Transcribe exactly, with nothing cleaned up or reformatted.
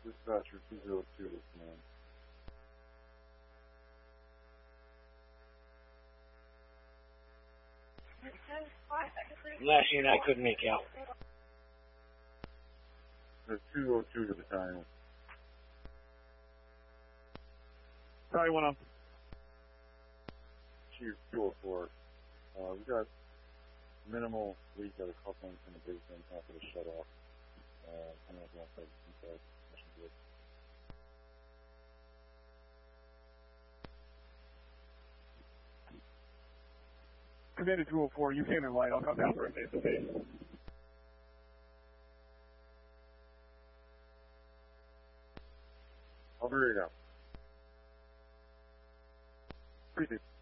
Dispatcher two zero two, man. Last unit I couldn't make out. There's two zero two to the battalion. Sorry, one up. Chief two oh four. Uh, we got minimal leak at a coupling from the basement after the shut off. Uh, I don't know if you want to say inside. Commander two oh four, you came in light. I'll come down for a face to face. I'll hurry it out. Appreciate it.